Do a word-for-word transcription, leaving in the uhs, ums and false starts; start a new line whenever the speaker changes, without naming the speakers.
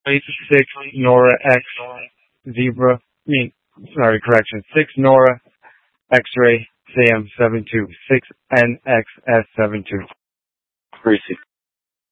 six Nora X Zebra. I mean, sorry, correction. six Nora X-ray Sam seven two six N X S seven two.
Greasy.